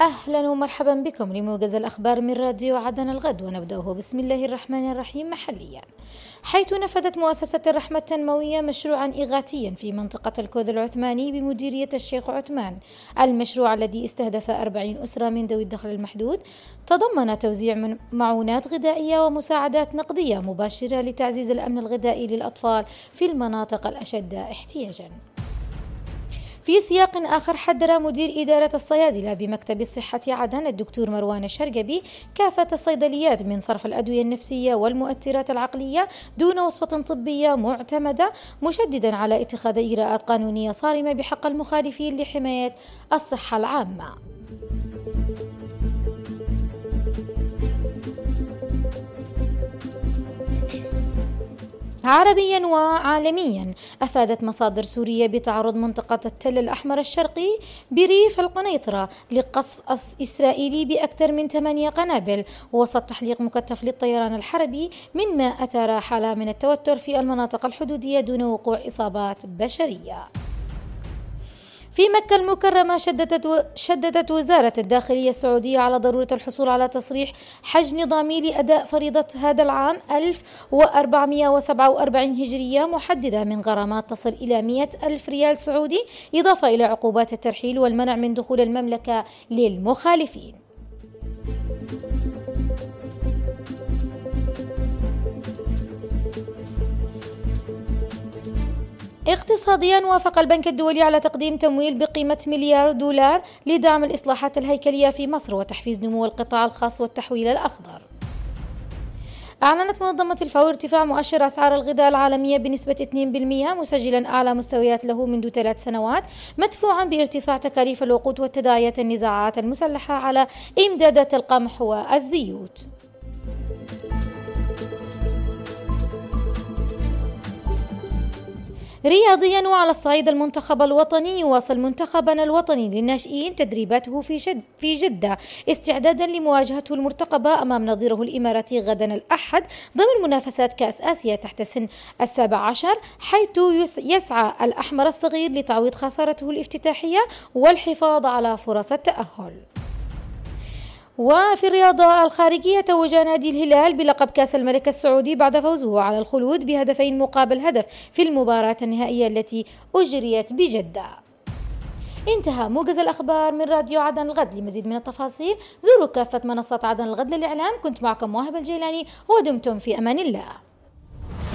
أهلا ومرحبا بكم لموجز الأخبار من راديو عدن الغد، ونبدأه بسم الله الرحمن الرحيم محليا، حيث نفذت مؤسسة الرحمة التنموية مشروعا إغاثيا في منطقة الكوذ العثماني بمديرية الشيخ عثمان. المشروع الذي استهدف 40 أسرة من ذوي الدخل المحدود تضمن توزيع معونات غذائية ومساعدات نقدية مباشرة لتعزيز الأمن الغذائي للأطفال في المناطق الأشد احتياجا. في سياق آخر، حذر مدير إدارة الصيادلة بمكتب الصحة عدن الدكتور مروان الشرقبي كافة الصيدليات من صرف الأدوية النفسية والمؤثرات العقلية دون وصفة طبية معتمدة، مشددا على اتخاذ إجراءات قانونية صارمة بحق المخالفين لحماية الصحة العامة. عربيا وعالميا، أفادت مصادر سورية بتعرض منطقة التل الأحمر الشرقي بريف القنيطرة لقصف إسرائيلي بأكثر من 8 قنابل وسط تحليق مكثف للطيران الحربي، مما أثار حالة من التوتر في المناطق الحدودية دون وقوع إصابات بشرية. في مكة المكرمة، شددت وزارة الداخلية السعودية على ضرورة الحصول على تصريح حج نظامي لأداء فريضة هذا العام 1447 هجرية، محددة من غرامات تصل إلى 100,000 ريال سعودي، إضافة إلى عقوبات الترحيل والمنع من دخول المملكة للمخالفين. اقتصاديا، وافق البنك الدولي على تقديم تمويل بقيمة $1,000,000,000 لدعم الإصلاحات الهيكلية في مصر وتحفيز نمو القطاع الخاص والتحويل الأخضر. أعلنت منظمة الفاو ارتفاع مؤشر أسعار الغذاء العالمية بنسبة 2%، مسجلا أعلى مستويات له منذ 3 سنوات، مدفوعا بارتفاع تكاليف الوقود وتداعيات النزاعات المسلحة على إمدادات القمح والزيوت. رياضيا، وعلى الصعيد المنتخب الوطني، يواصل منتخبنا الوطني للناشئين تدريباته في جدة استعدادا لمواجهته المرتقبة أمام نظيره الإماراتي غدا الأحد ضمن منافسات كأس آسيا تحت سن 17، حيث يسعى الأحمر الصغير لتعويض خسارته الافتتاحية والحفاظ على فرص التأهل. وفي الرياضة الخارجية، توج نادي الهلال بلقب كأس الملك السعودي بعد فوزه على الخلود بهدفين مقابل هدف في المباراة النهائية التي أجريت بجدة. انتهى موجز الأخبار من راديو عدن الغد. لمزيد من التفاصيل زوروا كافة منصات عدن الغد للإعلام. كنت معكم مواهب الجيلاني، ودمتم في أمان الله.